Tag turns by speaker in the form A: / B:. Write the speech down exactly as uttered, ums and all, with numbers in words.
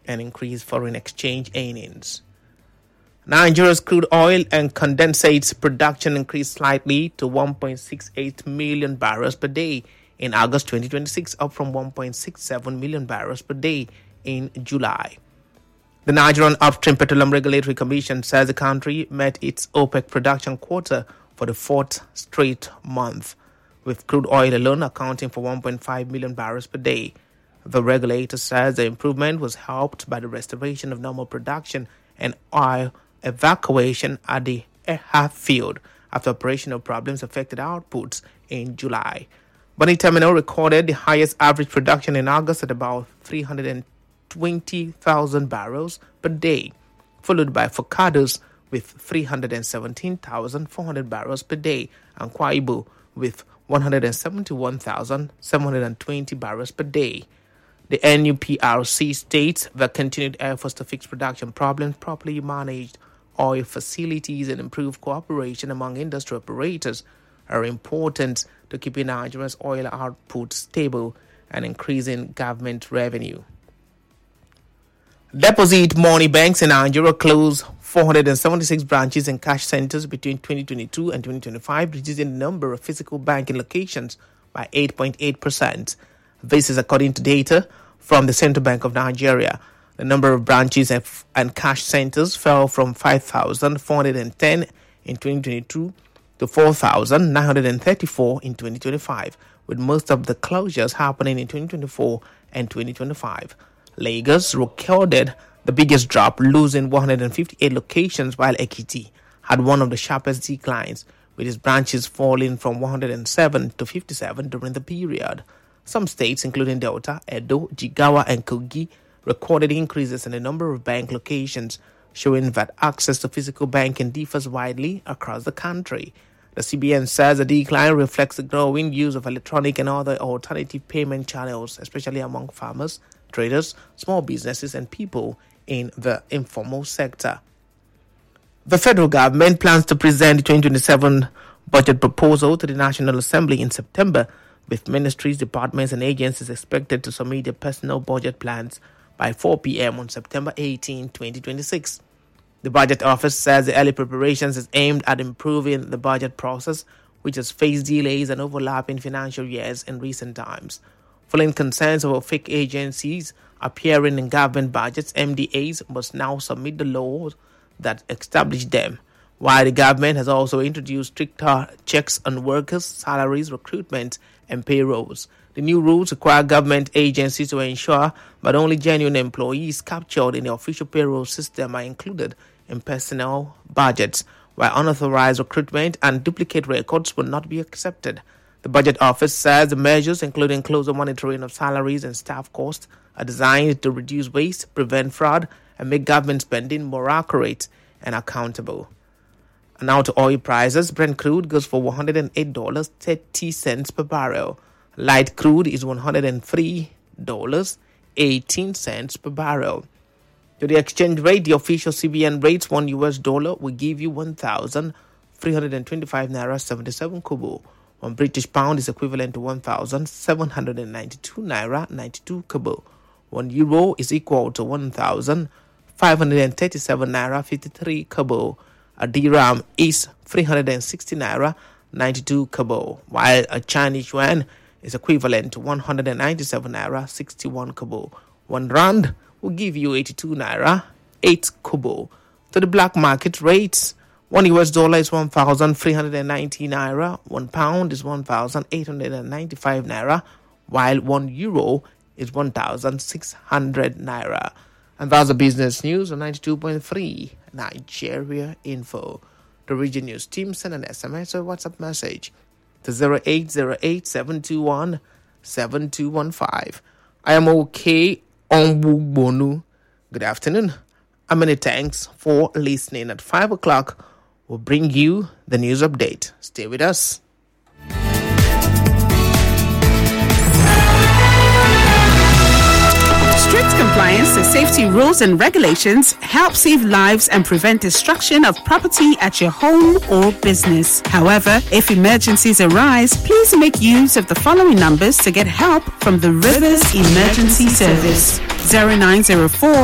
A: and increased foreign exchange earnings. Nigeria's crude oil and condensates production increased slightly to one point six eight million barrels per day in August twenty twenty-six, up from one point six seven million barrels per day in July. The Nigerian Upstream Petroleum Regulatory Commission says the country met its OPEC production quota for the fourth straight month, with crude oil alone accounting for one point five million barrels per day. The regulator says the improvement was helped by the restoration of normal production and oil evacuation at the Eha field after operational problems affected outputs in July. Bonny Terminal recorded the highest average production in August at about three hundred twenty thousand barrels per day, followed by Forcados with three hundred seventeen thousand four hundred barrels per day and Kwaibu with one hundred seventy-one thousand seven hundred twenty barrels per day. The N U P R C states that continued efforts to fix production problems, properly managed oil facilities, and improve cooperation among industry operators are important to keeping Nigeria's oil output stable and increasing government revenue. Deposit money banks in Nigeria closed four hundred seventy-six branches and cash centers between twenty twenty-two and twenty twenty-five, reducing the number of physical banking locations by eight point eight percent. This is according to data from the Central Bank of Nigeria. The number of branches and cash centers fell from five thousand four hundred ten in twenty twenty-two to four thousand nine hundred thirty-four in twenty twenty-five, with most of the closures happening in twenty twenty-four and twenty twenty-five. Lagos recorded the biggest drop, losing one hundred fifty-eight locations, while Ekiti had one of the sharpest declines, with its branches falling from one hundred seven to fifty-seven during the period. Some states, including Delta, Edo, Jigawa, and Kogi, recorded increases in the number of bank locations, showing that access to physical banking differs widely across the country. The C B N says the decline reflects the growing use of electronic and other alternative payment channels, especially among farmers, traders, small businesses, and people in the informal sector. The federal government plans to present the twenty twenty-seven budget proposal to the National Assembly in September, with ministries, departments, and agencies expected to submit their personal budget plans by four p.m. on September eighteenth, twenty twenty-six. The Budget Office says the early preparations is aimed at improving the budget process, which has faced delays and overlapping financial years in recent times. Following concerns over fake agencies appearing in government budgets, M D As must now submit the laws that establish them, while the government has also introduced stricter checks on workers' salaries, recruitment, and payrolls. The new rules require government agencies to ensure that only genuine employees captured in the official payroll system are included in personnel budgets, while unauthorized recruitment and duplicate records will not be accepted. The Budget Office says the measures, including closer monitoring of salaries and staff costs, are designed to reduce waste, prevent fraud, and make government spending more accurate and accountable. And now to oil prices. Brent crude goes for one hundred eight dollars and thirty cents per barrel. Light crude is one hundred three dollars and eighteen cents per barrel. To the exchange rate, the official C B N rates one U S dollar will give you one thousand three hundred twenty-five naira seventy-seven kobo. One British pound is equivalent to one thousand seven hundred ninety-two naira ninety-two kobo. One euro is equal to one thousand five hundred thirty-seven naira fifty-three kobo. A dirham is three hundred sixty naira ninety-two kobo, while a Chinese yuan is equivalent to one hundred ninety-seven naira sixty-one kobo. One rand will give you eighty-two naira eight kobo. To the black market rates, one U S dollar is one thousand three hundred ninety naira, one pound is one thousand eight hundred ninety-five naira, while one euro is one thousand six hundred naira. And that's the business news on ninety-two point three Nigeria Info. The Region News team send an S M S or WhatsApp message to zero eight zero eight seven two one seven two one five. I am okay on Bonu. Good afternoon. And many thanks for listening. At five o'clock, we'll bring you the news update. Stay with us.
B: Strict compliance to safety rules and regulations help save lives and prevent destruction of property at your home or business. However, if emergencies arise, please make use of the following numbers to get help from the Rivers Emergency Service: zero nine zero four